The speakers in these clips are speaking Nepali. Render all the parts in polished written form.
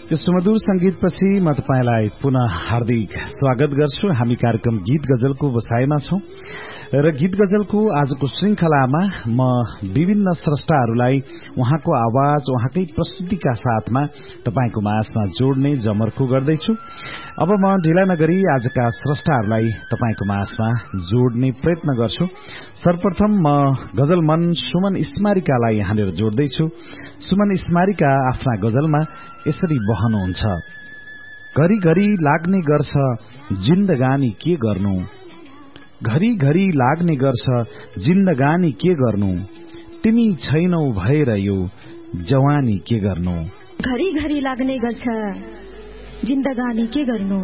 यो सुमधुर संगीतपछि म तपाईलाई पुनः हार्दिक स्वागत गर्छु। हामी कार्यक्रम गीत गजलको बसाइमा छौं र गीत गजलको आजको श्रृंखलामा म विभिन्न स्रष्टाहरूलाई उहाँको आवाज, उहाँकै प्रस्तुतिका साथमा तपाईको माझमा जोड्ने जमर्को गर्दैछु। अब म ढिला नगरी आजका स्रष्टाहरूलाई तपाईको माझमा जोड्ने प्रयत्न गर्छु। सर्वप्रथम म गजल मन सुमन स्मारिकालाई यहाँनिर जोड्दैछु। सुमन स्मारिका आफ्ना गजलमा यसरी बहनुहुन्छ। घरि लाग्ने गर्छ जिन्दगानी के गर्नु, घरि लाग्ने गर्छ जिन्दगानी के गर्नु, तिमी छैनौ भएर यो जवानी के गर्नु। घरि लाग्ने गर्छ जिन्दगानी के गर्नु,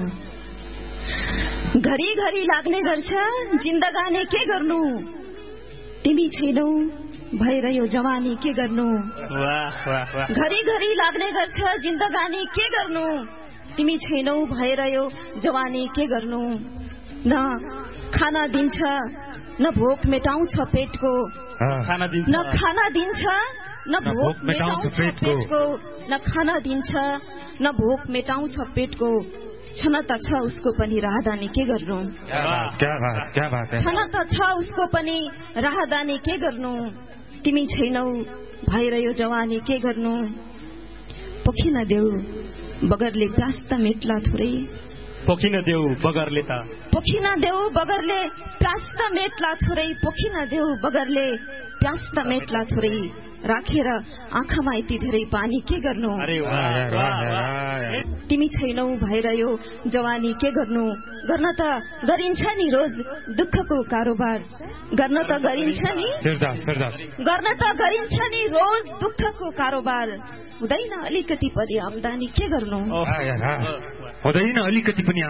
घरि लाग्ने गर्छ जिन्दगानी के गर्नु, तिमी छैनौ भएर यो जवानी के गर्नु। घरि लाग्ने गर्छ जिन्दगानी के गर्नु, तिमी छैनौ भएर यो जवानी के गर्नु। न खाना दिन्छ न भोक मेटाउँछ पेटको, न खाना दिन्छ न भोक मेटाउँछ पेटको, न खाना दिन्छ न भोक मेटाउँछ पेटको। छन त छ उसको पनि राहदानी के गर्नु, छन त छ उसको पनि राहदानी के गर्नु, तिमी छैनौ भएर यो जवानी के गर्नु। पोखिन देऊ बगरले प्यास त मेट्ला थोरै, पोखिन देऊ बगरले त, पोखिन देऊ बगरले प्यास त मेट्ला थोरै, पोखिन देऊ बगरले प्यास त मेट्ला थोरै। राखेर आँखामा यति धेरै पानी के गर्नु, तिमी छैनौ भएर यो जवानी के गर्नु। गर्न त गरिन्छ नि रोज दुःखको कारोबार, गर्न त गरिन्छ नि, गर्न त गरिन्छ नि रोज दुःखको कारोबार। हुँदैन अलिकति पनि आम्दानी के गर्नु, हुँदैन अलिकति पनि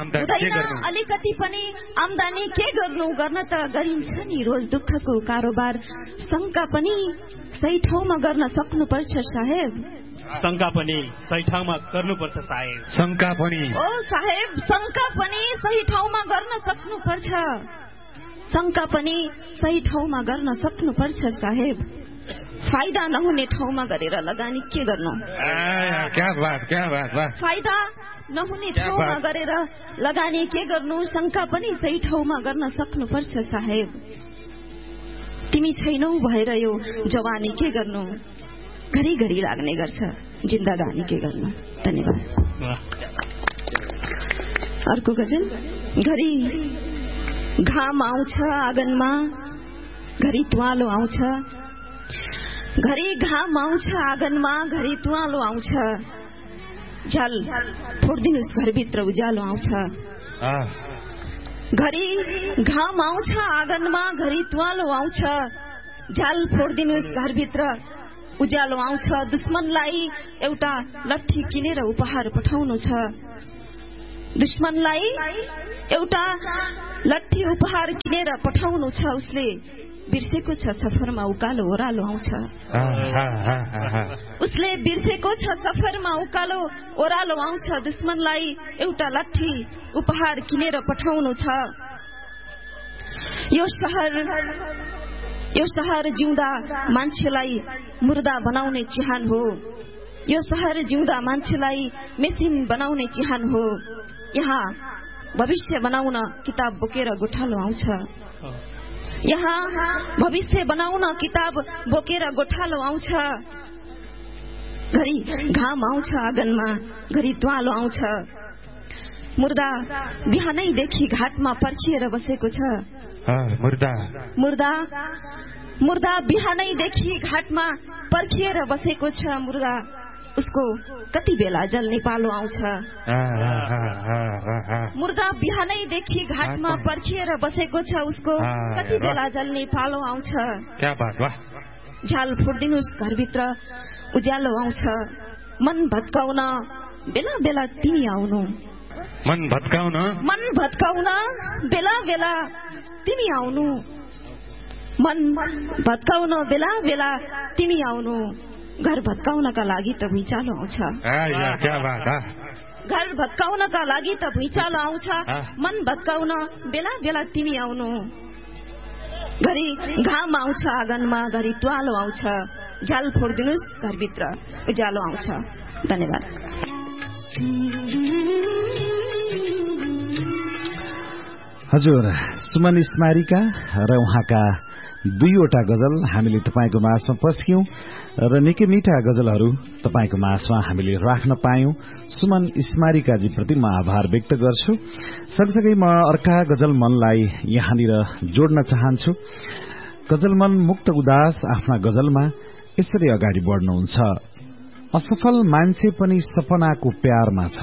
आम्दानी के गर्नु। गर्न त गरिन्छ नि रोज दुःखको कारोबार। शंका पनि सही ठाउँमा गर्न सक्नुपर्छ साहेब, शंका पनि सही ठाउँमा गर्नुपर्छ साहेब, शंका पनि ओ साहेब शंका पनि सही ठाउँमा गर्न सक्नुपर्छ, शंका पनि सही ठाउँमा गर्न सक्नुपर्छ साहेब। फाइदा नहुने ठाउँमा गरेर लगानी के गर्नु, फाइदा नहुने ठाउँमा गरेर लगानी के गर्नु। शंका पनि सही ठाउँमा गर्न सक्नुपर्छ साहेब, तिमी छैनौ भएर यो जवानी के गर्नु। घरि लाग्ने गर्छ जिन्दगानी के गर्नु। धन्यवाद। अर्को गजल। घरि घाम आउँछ आँगनमा, घरि तुवालो आउँछ, घरि घाम आउँछ आँगनमा, घरि तुवालो आउँछ। झ्याल फोडिदिनुस् घरभित्र उज्यालो आउँछ। घरि घाम आउँछ आँगनमा, घरि तुवालो आउँछ। झ्याल फोडिदिनुस् घरभित्र उज्यालो आउँछ। दुश्मनलाई एउटा लट्ठी किनेर उपहार पठाउनु छ, दुश्मनलाई एउटा लट्ठी उपहार किनेर पठाउनु छ। उसले बिर्सेको छ सफरमा उकालो ओह्रालो आउँछ, उसले बिर्सेको छ सफरमा उकालो ओह्रालो आउँछ। दुश्मनलाई एउटा लट्ठी उपहार किनेर पठाउनु छ। यो शहर जिउँदा मान्छेलाई मुर्दा बनाउने चिहान हो, यो शहर जिउँदा मान्छेलाई मेसिन बनाउने चिहान हो। यहाँ भविष्य बनाउन किताब बोकेर गोठालो आउँछ, यहाँ भविष्य बनाउन किताब बोकेर गोठालो आउँछ। घरि घाम आउँछ आँगनमा, घरि तुवालो आउँछ। मुर्दा बिहानैदेखि घाटमा पर्खिएर बसेको छ, मुर्दा बिहानैदेखि घाटमा पर्खिएर बसेको छ। मुर्दा उसको कति बेला जल्ने पालो आउँछ, मुर्दा बिहानैदेखि घाटमा पर्खिएर बसेको छ। उसको कति बेला जल्ने पालो आउँछ। झ्याल फोडिदिनुस् घरभित्र उज्यालो आउँछ। मन भत्काउन बेला बेला तिमी आउनु, मन भत्काउन बेला बेला तिमी आउनु, मन भत्काउन बेला बेला तिमी आउनु। घर भत्काउनका लागि त भुइँचालो आउँछ, घर भत्काउनका लागि त भुइँचालो आउँछ। मन भत्काउन बेला बेला तिमी आउनु। घरि घाम आउँछ आँगनमा, घरि तुवालो आउँछ। झ्याल फोडिदिनुस् घरभित्र उज्यालो आउँछ। धन्यवाद। हजुर, सुमन स्मारिका र उहाँका दुईवटा गजल हामीले तपाईको माझमा पस्क्यौं र निकै मिठा गजलहरू तपाईको माझमा हामीले राख्न पायौं। सुमन स्मारिकाजी प्रति म आभार व्यक्त गर्छु। सँगसँगै म अर्का गजल मनलाई यहाँनिर जोड्न चाहन्छु। गजलमन मुक्त उदास आफ्ना गजलमा यसरी अगाडि बढ्नुहुन्छ। असफल मान्छे पनि सपनाको प्यारमा छ,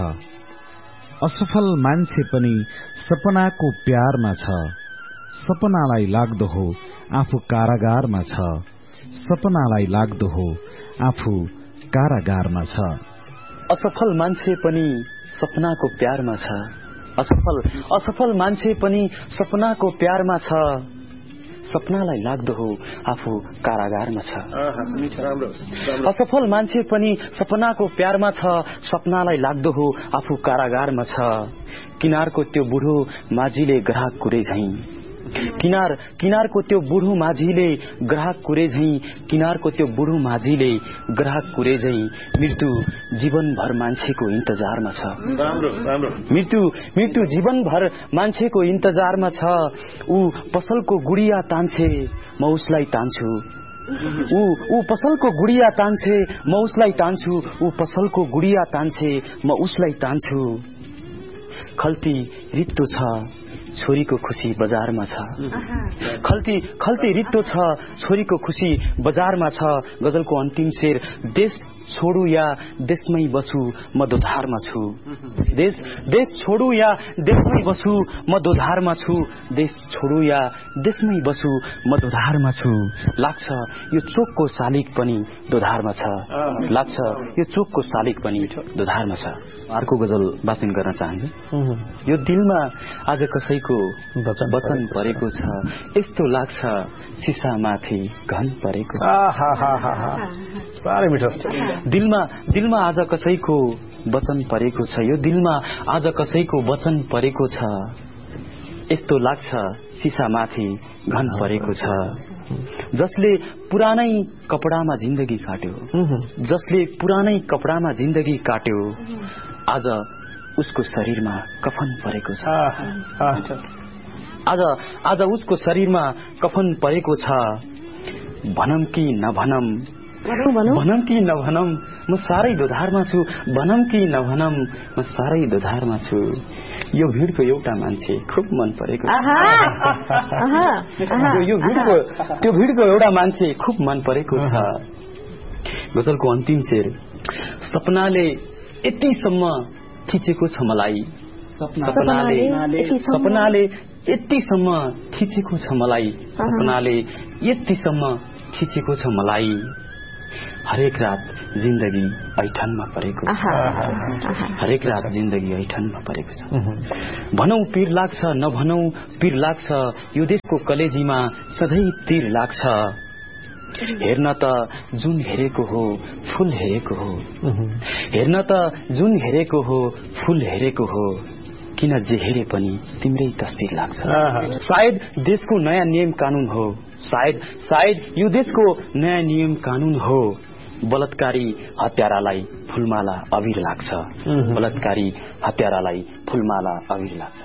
असफल मान्छे पनि सपनाको प्यारमा छ, सपनालाई लाग्दो हो आफू कारागारमा छ, सपनालाई लाग्दो हो आफू कारागारमा छ। असफल मान्छे पनि सपनाको प्यारमा छ, असफल मान्छे पनि सपनाको प्यारमा छ, सपनालाई लाग्दो हो आफू कारागारमा छ। असफल मान्छे पनि सपनाको प्यारमा छ, सपनालाई लाग्दो हो आफू कारागारमा छ। किनारको त्यो बुढो माझीले ग्राहक कुरे झैं, किनारको त्यो बुढो माझीले ग्राहक कुरे झैं, किनारको त्यो बुढो माझीले ग्राहक कुरे झैं। मृत्यु जीवनभर मान्छेको इन्तजारमा छ, मृत्यु जीवनभर मान्छेको इन्तजारमा छ। ऊ पसलको गुडिया तान्छे म उसलाई तान्छु, ऊ पसलको गुडिया तान्छे म उसलाई तान्छु, ऊ पसलको गुडिया तान्छे म उसलाई तान्छु। खल्ती रित्तो छ छोरीको खुशी बजारमा छ, खल्ती रित्तो छ छोरीको खुशी बजारमा छ। गजलको अन्तिम शेर, देश छोडू या देशमै बसु म दोधारमा छु, देश छोडू या देशमै बसु म दोधारमा छु, देश छोडू या देशमै बसु म दोधारमा छु। लाग्छ यो चोकको शालिक पनि दोधारमा छ, लाग्छ यो चोकको शालिक पनि दोधारमा छ। अर्को गजल वाचन गर्न चाहन्छु। यो दिलमा आज कसैको वचन परेको छ, यस्तो लाग्छ सिसामाथि घन परेको छ। साह्रै मिठो। दिलमा आज कसैको वचन परेको छ, यो दिलमा आज कसैको वचन परेको छ, यस्तो लाग्छ सिसामाथि घन परेको छ। जसले पुरानै कपडामा जिन्दगी काट्यो, जसले पुरानै कपडामा जिन्दगी काट्यो, आज उसको शरीरमा कफन परेको छ, आज उसको शरीरमा कफन परेको छ। भनम कि नभनम, भनम कि नभनम म साह्रै दोधारमा छु, भनम कि नभनम म साह्रै दोधारमा छु। यो भिडको एउटा मान्छे खुब मन परेको छ, त्यो भिडको एउटा मान्छे खुब मन परेको छ। गजलको अन्तिम शेर, सपनाले यतिसम्म खिचेको छ मलाई, सपनाले यतिसम्म खिचेको छ मलाई, सपनाले यतिसम्म खिचेको छ मलाई। हरेक रात जिन्दगी ऐठनमा परेको, हरेक रात जिन्दगी ऐठनमा परेको छ। भनौ पीर लाग्छ नभनौ पीर लाग्छ, यो देशको कलेजीमा सधैँ तीर लाग्छ। हेर्न त जुन हेरेको हो फूल हेरेको हो, हेर्न त जुन हेरेको हो फूल हेरेको हो, किन जे हेरे पनि तिम्रै तस्बिर लाग्छ। सायद देशको नयाँ नियम कानून हो, सायद यो देशको नयाँ नियम कानून हो। बलात्कारी हत्यारालाई फूलमाला अबिर लाग्छ, बलात्कारी हत्यारालाई फूलमाला अबिर लाग्छ।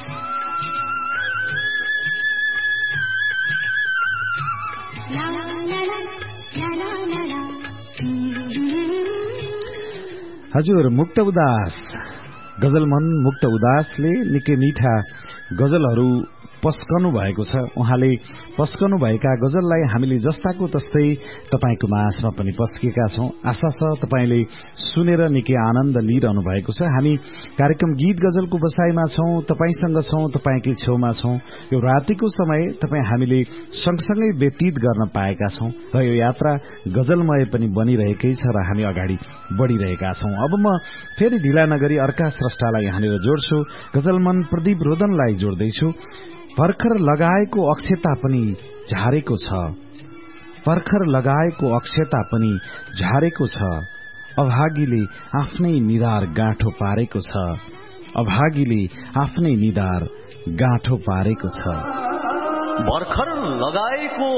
हजुर, मुक्त उदास गजलमन मुक्त उदासले निकै मिठा गजलहरू पस्कनु भएको छ। उहाँले पस्कनु भएका गजललाई हामीले जस्ताको तस्तै तपाईको माझमा पनि पस्केका छौं। आशा छ तपाईले सुनेर निकै आनन्द लिइरहनु भएको छ। हामी कार्यक्रम गीत गजलको बसाईमा छौं, तपाईसँग छौं, तपाईकै छेउमा छौं। यो रातिको समय तपाई हामीले सँगसँगै व्यतीत गर्न पाएका छौं र यो यात्रा गजलमय पनि बनिरहेकै छ र हामी अगाडि बढ़िरहेका छौं। अब म फेरि ढिला नगरी अर्का स्रष्टालाई यहाँनिर जोड्छु। गजलमन प्रदीप रोदनलाई जोड्दैछु। भर्खर लगाएको अक्षता पनि झारेको छ, भर्खर लगाएको अक्षता पनि झारेको छ, अभागीले आफ्नै निधार गाँठो पारेको छ, अभागीले आफ्नै निधार गाँठो पारेको छ। भर्खर लगाएको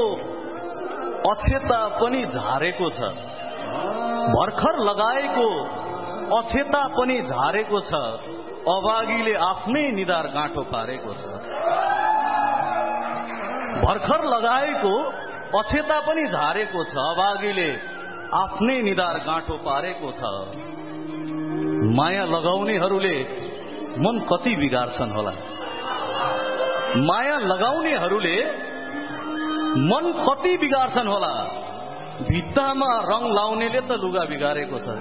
अक्षता पनि झारेको छ, भर्खर लगाएको अक्षता पनि झारेको छ, अभागीले आफ्नै निधार गाँठो पारेको छ। भर्खर लगाएको अक्षता पनि झारेको छ, अभागीले आफ्नै निधार गाँठो पारेको छ। माया लगाउनेहरूले मन कति बिगार्छन् होला, माया लगाउनेहरूले मन कति बिगार्छन् होला। भित्तामा रङ लाउनेले त लुगा बिगारेको छ।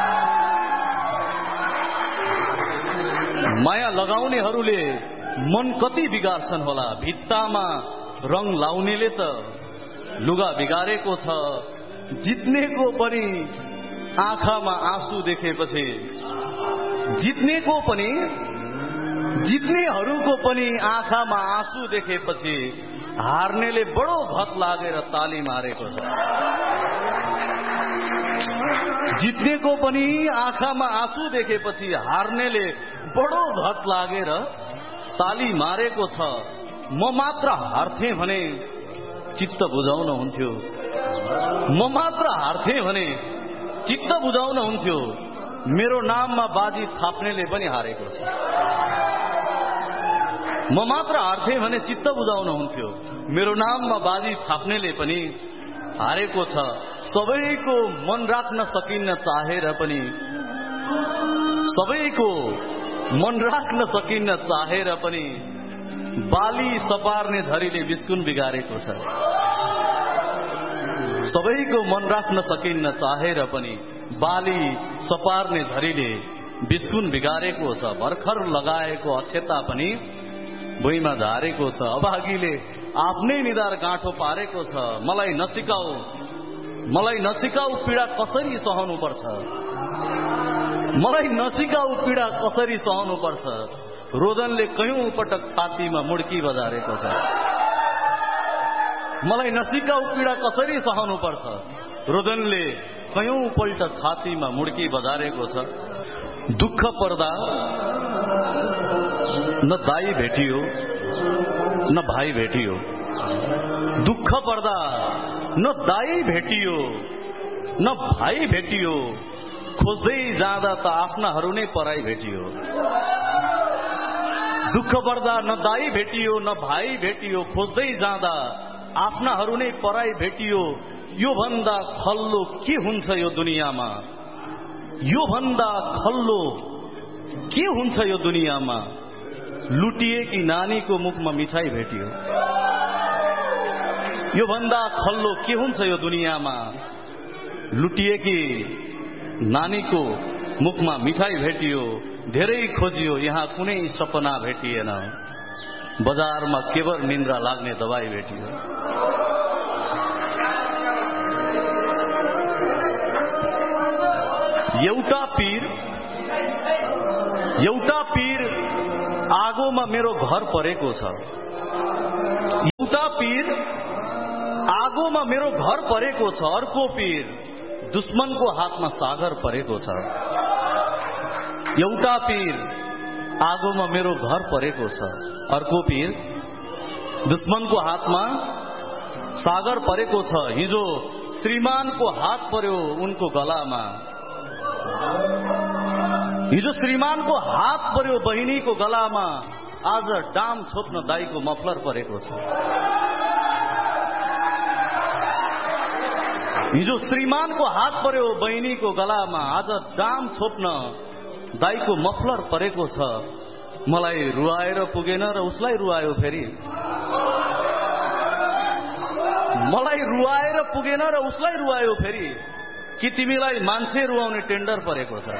माया लगाउनेहरूले मन कति बिगार्छन् होला, भित्तामा रङ लाउनेले त लुगा बिगारेको छ। जित्नेको पनि आँखामा आँसु देखेपछि, जित्नेहरूको पनि आँखामा आँसु देखेपछि हार्नेले बडो घत लागेर ताली मारेको छ। जित्नेको पनि आँखामा आँसु देखेपछि हार्नेले बडो घत लागेर ताली मारेको छ। म मात्र हार्थे भने चित्त बुझाउन हुन्थ्यो, म मात्र हार्थे भने चित्त बुझाउन हुन्थ्यो। मेरो नाममा बाजी थाप्नेले पनि हारेको छ। म मात्र हार्थे भने चित्त बुझाउन हुन्थ्यो, मेरो नाममा बाजी थाप्नेले पनि हारेको छ। सबैको मन राख्न सकिन्न चाहेर पनि, सबैको मन राख्न सकिन्न चाहेर पनि बाली सपार्ने झरीले बिस्कुन बिगारेको छ। सबैको मन राख्न सकिन्न चाहेर पनि बाली सपार्ने झरीले बिस्कुन बिगारेको छ। भर्खर लगाएको अक्षता पनि भुइँमा झारेको छ, अभागीले आफ्नै निधार गाँठो पारेको छ। मलाई नसिकाऊ पीडा कसरी सहनुपर्छ, मलाई नसिकाऊ पीडा कसरी सहनुपर्छ। रोदनले कयौं पटक छातीमा मुड्की बजारेको छ। मलाई नसिकाऊ पीडा कसरी सहनुपर्छ, रोदनले कयौं पल्ट छातीमा मुड्की बजारेको छ। दुःख पर्दा न दाई भेटियो न भाइ भेटियो, दुःख पर्दा न दाई भेटियो न भाइ भेटियो, खोज्दै जाँदा त आफ्नाहरू नै पराई भेटियो। दुःख पर्दा न दाई भेटियो न भाइ भेटियो, खोज्दै जाँदा आफ्नाहरू नै पराई भेटियो। यो भन्दा खल्लो के हुन्छ यो दुनियाँमा, यो भन्दा खल्लो के हुन्छ यो दुनियाँमा। लुटिएकी नानीको मुखमा मिठाई भेटियो। यो भन्दा खल्लो के हुन्छ यो दुनियाँमा, लुटिएकी नानीको मुखमा मिठाई भेटियो। धेरै खोजियो यहाँ कुनै सपना भेटिएन, बजारमा केवल निन्द्रा लाग्ने दबाई भेटियो। एउटा पीर आगोमा मेरो घर परेको छ। एउटा पीर आगोमा मेरो घर परेको छ, अर्को पीर दुश्मनको हातमा सागर परेको छ। एउटा पीर आगोमा मेरो घर परेको छ, अर्को पीर दुश्मनको हातमा सागर परेको छ। हिजो श्रीमानको हात पर्यो उनको गलामा, हिजो श्रीमानको हात पर्यो बहिनीको गलामा, आज डाम छोप्न दाईको मफलर परेको छ। हिजो श्रीमानको हात पर्यो बहिनीको गलामा, आज डाम छोप्न दाईको मफलर परेको छ। मलाई रुवाएर पुगेन र उसलाई रुवायो फेरि, मलाई रुवाएर पुगेन र उसलाई रुवायो फेरि। कि तिमीलाई मान्छे रुवाउने टेन्डर परेको छ।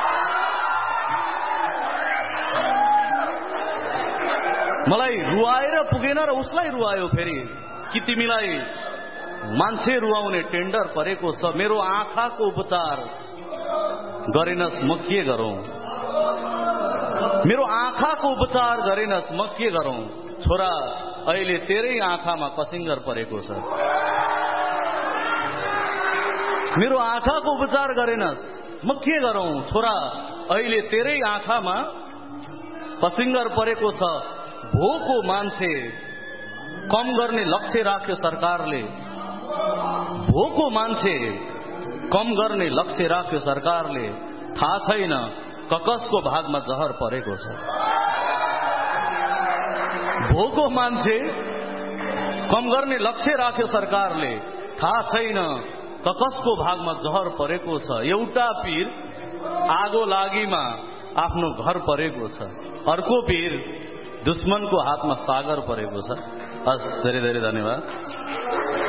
मलाई रुवाएर पुगेन र उसलाई रुवायो फेरि। कि तिमीलाई मान्छे रुवाउने टेन्डर परेको छ। मेरो आँखाको उपचार गरेनस् म के गरौं, मेरो आँखाको उपचार गरेनस् म के गरौं। छोरा अहिले तेरै आँखामा कसिङ्गर परेको छ। मेरो आँखाको उपचार गरेनस् म के गरौं। छोरा अहिले तेरै आँखामा कसिङ्गर परेको छ। भोको मान्छे कम गर्ने लक्ष्य राख्यो सरकारले, भोको मान्छे कम गर्ने लक्ष्य राख्यो सरकारले। थाहा छैन ककसको भागमा जहर परेको छ। भोको मान्छे कम गर्ने लक्ष्य राख्यो सरकारले, थाहा छैन ककसको भागमा जहर परेको छ। एउटा पीर आगो लागिमा आफ्नो घर परेको छ, अर्को पीर दुश्मनको हातमा सागर परेको छ। हस्, धेरै धेरै धन्यवाद।